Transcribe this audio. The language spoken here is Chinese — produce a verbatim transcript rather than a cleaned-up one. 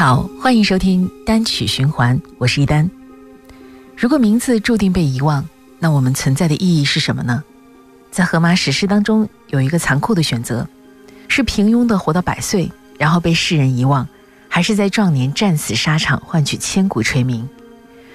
好，欢迎收听单曲循环，我是一丹。如果名字注定被遗忘，那我们存在的意义是什么呢？在荷马史诗当中有一个残酷的选择，是平庸的活到百岁，然后被世人遗忘，还是在壮年战死沙场换取千古垂名？